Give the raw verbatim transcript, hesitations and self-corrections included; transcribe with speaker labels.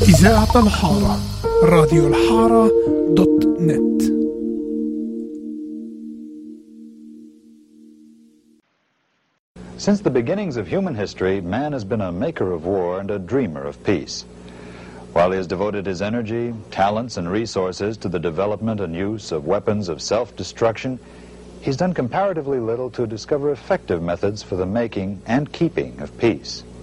Speaker 1: إذاعة الحارة راديو الحارة دوت نت.
Speaker 2: Since the beginnings of human history, man has been a maker of war and a dreamer of peace. While he has devoted his energy, talents, and resources to the development and use of weapons of self-destruction, he's done comparatively little to discover effective methods for the making and keeping of peace.